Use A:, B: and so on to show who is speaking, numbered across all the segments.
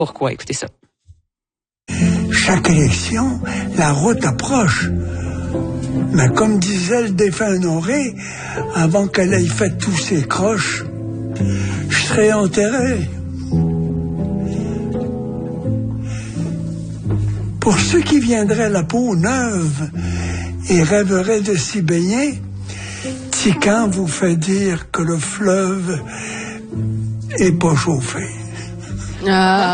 A: Pourquoi? Écoutez ça.
B: Chaque élection, la route approche. Mais comme disait le défunt Honoré, avant qu'elle ait fait tous ses croches, je serais enterré. Pour ceux qui viendraient la peau neuve et rêveraient de s'y baigner, Tican vous fait dire que le fleuve est pas chauffé.
A: Il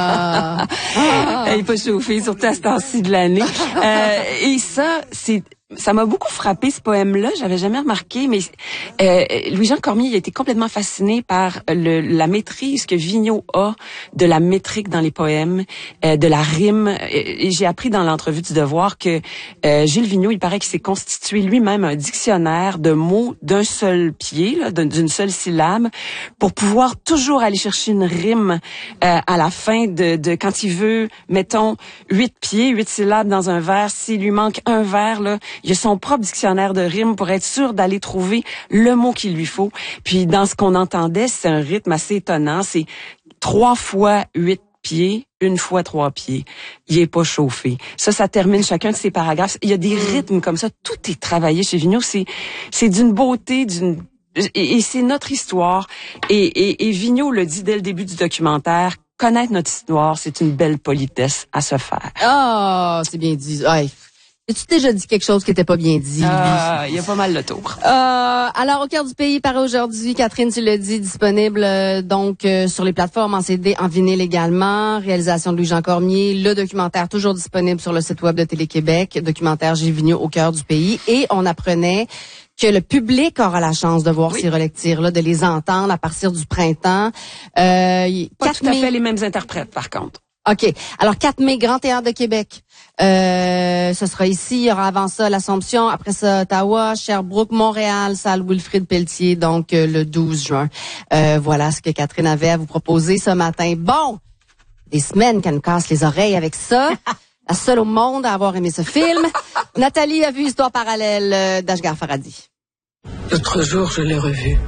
A: n'est pas chauffé, surtout à ce temps-ci de l'année. Et ça m'a beaucoup frappé, ce poème-là. J'avais jamais remarqué, mais Louis-Jean Cormier, il a été complètement fasciné par la maîtrise que Vigneault a de la métrique dans les poèmes, de la rime. Et j'ai appris dans l'entrevue du Devoir que Gilles Vigneault, il paraît qu'il s'est constitué lui-même un dictionnaire de mots d'un seul pied, là, d'une seule syllabe, pour pouvoir toujours aller chercher une rime à la fin de quand il veut, mettons, 8 pieds, 8 syllabes dans un vers. S'il lui manque un vers, là, il a son propre dictionnaire de rimes pour être sûr d'aller trouver le mot qu'il lui faut. Puis dans ce qu'on entendait, c'est un rythme assez étonnant. C'est 3 fois 8 pieds, 1 fois 3 pieds. Il est pas chauffé. Ça termine chacun de ces paragraphes. Il y a des rythmes comme ça. Tout est travaillé chez Vigneault. C'est d'une beauté, et c'est notre histoire. Et Vigneault le dit dès le début du documentaire. Connaître notre histoire, c'est une belle politesse à se faire.
C: Ah, c'est bien dit. Ouais. As-tu déjà dit quelque chose qui était pas bien dit?
A: Il y a pas mal le tour.
C: Alors, Au cœur du pays paraît aujourd'hui, Catherine, tu l'as dit, disponible sur les plateformes en CD, en vinyle également. Réalisation de Louis-Jean Cormier. Le documentaire toujours disponible sur le site web de Télé-Québec. Documentaire Gilles Vigneault, Au cœur du pays. Et on apprenait que le public aura la chance de voir ces relectures-là, de les entendre à partir du printemps.
A: Pas tout à fait les mêmes interprètes, par contre.
C: OK. Alors, 4 mai, Grand Théâtre de Québec. Ce sera ici. Il y aura avant ça l'Assomption. Après ça, Ottawa, Sherbrooke, Montréal, salle Wilfrid Pelletier. Donc, le 12 juin. Voilà ce que Catherine avait à vous proposer ce matin. Bon! Des semaines qu'elle nous casse les oreilles avec ça. La seule au monde à avoir aimé ce film. Nathalie a vu Histoire parallèle d'Ashghar Farhadi.
D: L'autre jour, je l'ai revu.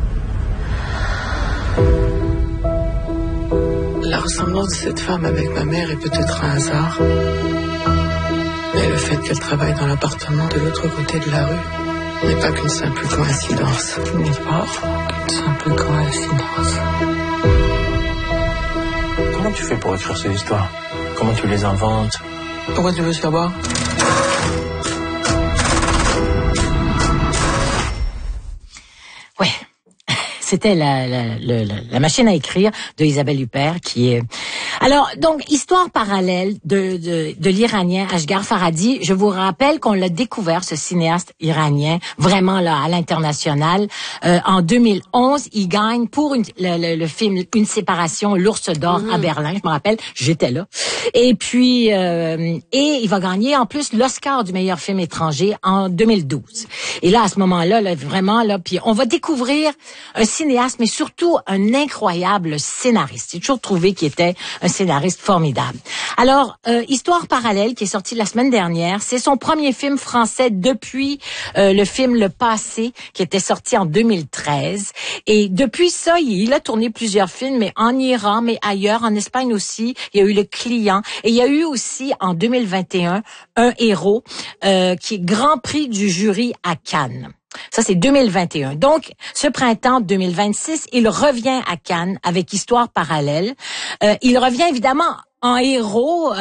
D: La ressemblance de cette femme avec ma mère est peut-être un hasard. Mais le fait qu'elle travaille dans l'appartement de l'autre côté de la rue n'est pas qu'une simple coïncidence. N'est pas qu'une simple coïncidence.
E: Comment tu fais pour écrire ces histoires? Comment tu les inventes?
D: Pourquoi tu veux savoir?
F: Ouais. C'était la machine à écrire de Isabelle Huppert qui est... Alors, donc, histoire parallèle de l'Iranien Ashghar Farhadi. Je vous rappelle qu'on l'a découvert, ce cinéaste iranien, vraiment là, à l'international. En 2011, il gagne pour le film Une séparation, l'Ours d'or à Berlin. Je me rappelle, j'étais là. Et puis, et il va gagner en plus l'Oscar du meilleur film étranger en 2012. Et là, à ce moment-là, là, vraiment, là, puis on va découvrir un cinéaste, mais surtout un incroyable scénariste. J'ai toujours trouvé qu'il était un scénariste formidable. Alors, Histoire parallèle, qui est sorti la semaine dernière, c'est son premier film français depuis le film Le Passé, qui était sorti en 2013. Et depuis ça, il a tourné plusieurs films, mais en Iran, mais ailleurs, en Espagne aussi. Il y a eu Le Client. Et il y a eu aussi, en 2021, Un héros, qui est Grand Prix du jury à Cannes. Ça, c'est 2021. Donc, ce printemps 2026, il revient à Cannes avec Histoire parallèle. Il revient évidemment en héros,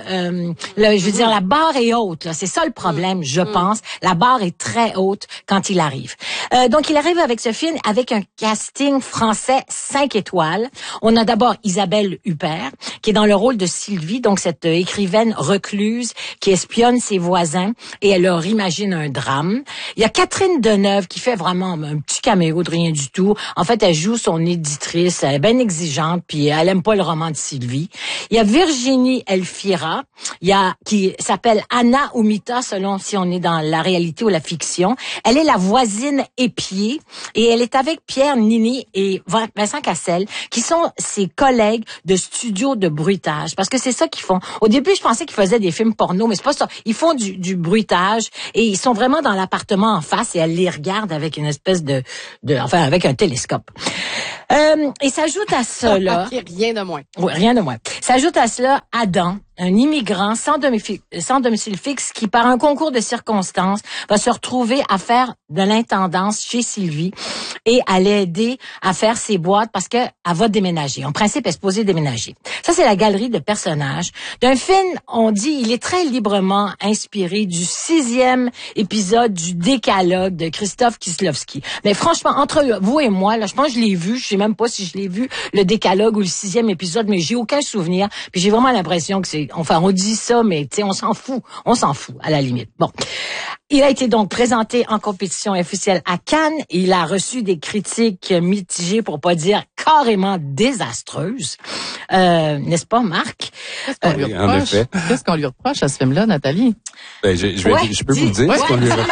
F: je veux dire, la barre est haute. Là. C'est ça le problème, je pense. La barre est très haute quand il arrive. Donc, il arrive avec ce film avec un casting français 5 étoiles. On a d'abord Isabelle Huppert, qui est dans le rôle de Sylvie, donc cette écrivaine recluse qui espionne ses voisins et elle leur imagine un drame. Il y a Catherine Deneuve qui fait vraiment un petit caméo de rien du tout. En fait, elle joue son éditrice, elle est bien exigeante, puis elle aime pas le roman de Sylvie. Il y a Virginie Elfira, qui s'appelle Anna Oumita, selon si on est dans la réalité ou la fiction. Elle est la voisine épiée et elle est avec Pierre Nini et Vincent Cassel, qui sont ses collègues de studio de bruitage. Parce que c'est ça qu'ils font. Au début, je pensais qu'ils faisaient des films porno, mais c'est pas ça. Ils font du bruitage et ils sont vraiment dans l'appartement en face et elle les regarde avec une espèce enfin, avec un télescope. Et s'ajoute à cela.
C: Rien de moins.
F: Oui, rien de moins. S'ajoute à cela Adam, un immigrant sans domicile fixe qui, par un concours de circonstances, va se retrouver à faire de l'intendance chez Sylvie et à l'aider à faire ses boîtes parce qu'elle va déménager. En principe, elle est supposée déménager. Ça, c'est la galerie de personnages d'un film, on dit, il est très librement inspiré du 6e épisode du Décalogue de Christophe Kieslowski. Mais franchement, entre vous et moi, là, je pense que je l'ai vu, je sais même pas si je l'ai vu, le Décalogue ou le 6e épisode, mais j'ai aucun souvenir. Puis j'ai vraiment l'impression que on dit ça, mais tu sais, on s'en fout à la limite. Bon. Il a été donc présenté en compétition officielle à Cannes. Il a reçu des critiques mitigées, pour pas dire carrément désastreuses. N'est-ce pas, Marc?
G: Qu'est-ce qu'on lui reproche à ce film-là, Nathalie?
H: Ben, je peux vous dire ce qu'on lui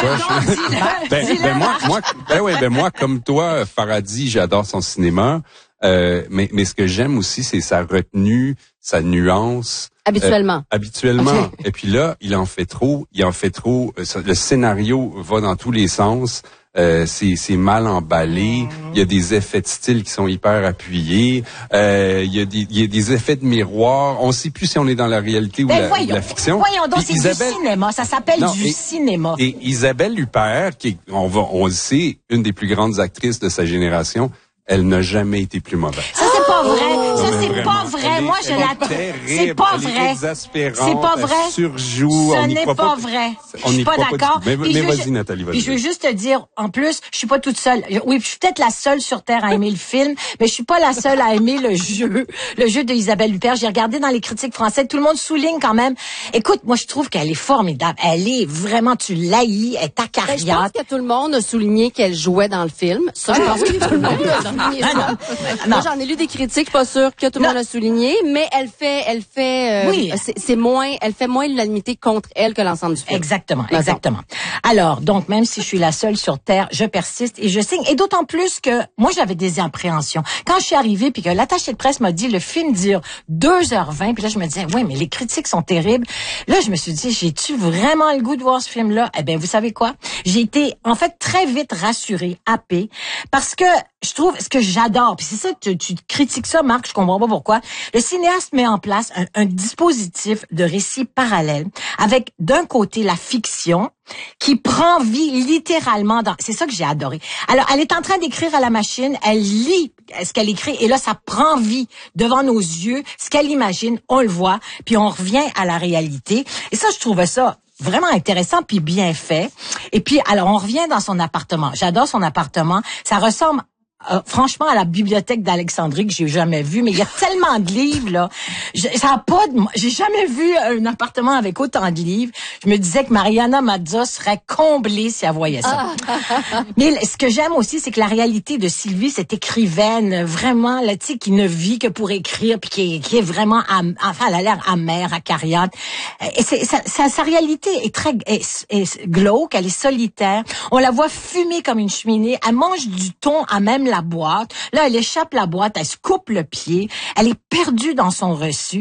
H: reproche. Moi, comme toi, Farhadi, j'adore son cinéma. Mais ce que j'aime aussi, c'est sa retenue, sa nuance.
C: Habituellement.
H: Habituellement. Et puis là, il en fait trop. Le scénario va dans tous les sens. C'est mal emballé. Il y a des effets de style qui sont hyper appuyés. Il y a des effets de miroir. On sait plus si on est dans la réalité ou la fiction.
F: Voyons donc, c'est du cinéma. Ça s'appelle cinéma.
H: Et Isabelle Huppert, on le sait, une des plus grandes actrices de sa génération, elle n'a jamais été plus mauvaise.
F: Ça, c'est pas vrai. C'est pas vrai. Moi, je la trouve. C'est pas vrai. C'est pas vrai.
H: Elle surjoue.
F: Ce n'est pas vrai. Je suis pas d'accord.
H: Mais vas-y, Nathalie, vas-y.
F: Puis je veux juste te dire, en plus, je suis pas toute seule. Oui, je suis peut-être la seule sur Terre à aimer le film, mais je suis pas la seule à aimer le jeu de Isabelle Huppert. J'ai regardé dans les critiques françaises, tout le monde souligne quand même. Écoute, moi, je trouve qu'elle est formidable. Elle est vraiment, tu l'haïs, elle est acariate.
C: Je pense que tout le monde a souligné qu'elle jouait dans le film. Ça, je pense que tout le monde a souligné. Moi, j'en ai lu des critiques, pas sûr que tout le monde a souligné, mais elle fait moins l'unanimité contre elle que l'ensemble du film.
F: Exactement. Alors, donc, même si je suis la seule sur Terre, je persiste et je signe. Et d'autant plus que moi, j'avais des appréhensions. Quand je suis arrivée puis que l'attaché de presse m'a dit le film dure 2h20, puis là, je me disais, oui, mais les critiques sont terribles. Là, je me suis dit, j'ai-tu vraiment le goût de voir ce film-là? Eh bien, vous savez quoi? J'ai été, en fait, très vite rassurée, happée, parce que je trouve ce que j'adore, puis c'est ça que tu critiques ça, Marc, je comprends pas pourquoi. Le cinéaste met en place un dispositif de récit parallèle avec d'un côté la fiction qui prend vie littéralement c'est ça que j'ai adoré. Alors, elle est en train d'écrire à la machine, elle lit ce qu'elle écrit et là, ça prend vie devant nos yeux, ce qu'elle imagine, on le voit, puis on revient à la réalité. Et ça, je trouvais ça vraiment intéressant puis bien fait. Et puis, alors, on revient dans son appartement. J'adore son appartement. Ça ressemble franchement à la bibliothèque d'Alexandrie que j'ai jamais vue, mais il y a tellement de livres là. J'ai jamais vu un appartement avec autant de livres. Je me disais que Mariana Mazza serait comblée si elle voyait ça. Mais ce que j'aime aussi, c'est que la réalité de Sylvie, cette écrivaine vraiment là, tu sais, qui ne vit que pour écrire, puis qui est vraiment, enfin, elle a l'air amère, acariate. Et sa réalité est très est glauque, elle est solitaire. On la voit fumer comme une cheminée. Elle mange du thon à même la boîte. Là, elle échappe la boîte, elle se coupe le pied. Elle est perdue dans son récit.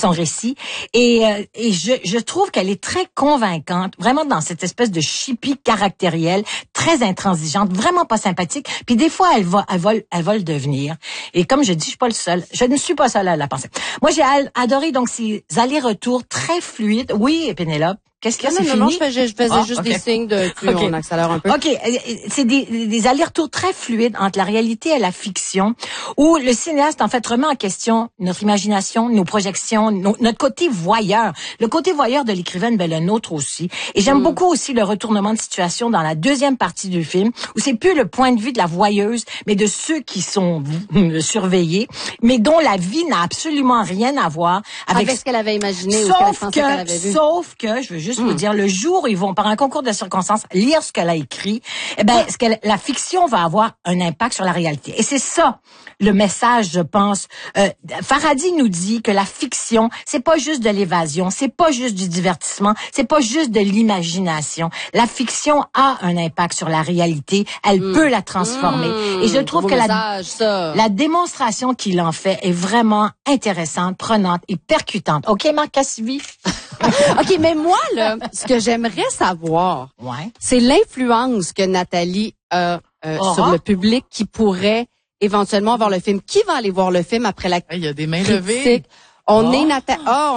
F: Et je trouve qu'elle est très convaincante, vraiment dans cette espèce de chipie caractérielle, très intransigeante, vraiment pas sympathique. Puis des fois, elle va le devenir. Et comme je dis, je suis pas le seul. Je ne suis pas seule à la penser. Moi, j'ai adoré donc ces allers-retours très fluides. Oui, Pénélope. Qu'est-ce qu'il y a, c'est fini?
C: Non, je faisais juste des signes de on accélère un peu.
F: OK, c'est des allers-retours très fluides entre la réalité et la fiction, où le cinéaste, en fait, remet en question notre imagination, nos projections, notre côté voyeur. Le côté voyeur de l'écrivaine, ben le nôtre aussi. Et j'aime beaucoup aussi le retournement de situation dans la deuxième partie du film, où c'est plus le point de vue de la voyeuse, mais de ceux qui sont surveillés, mais dont la vie n'a absolument rien à voir avec
C: ce qu'elle avait imaginé ou ce qu'elle pensait qu'elle avait vu.
F: Sauf que, je veux juste vous dire, le jour où ils vont, par un concours de circonstances, lire ce qu'elle a écrit, eh ben, la fiction va avoir un impact sur la réalité. Et c'est ça, le message, je pense. Farhadi nous dit que la fiction, c'est pas juste de l'évasion, c'est pas juste du divertissement, c'est pas juste de l'imagination. La fiction a un impact sur la réalité, elle peut la transformer. Et je trouve que la démonstration qu'il en fait est vraiment intéressante, prenante et percutante. OK, Marc Cassivi?
C: OK, mais moi, là, ce que j'aimerais savoir, c'est l'influence que Nathalie a sur le public qui pourrait éventuellement voir le film. Qui va aller voir le film après la critique?
G: Il y a des mains levées.
C: On est Nathalie.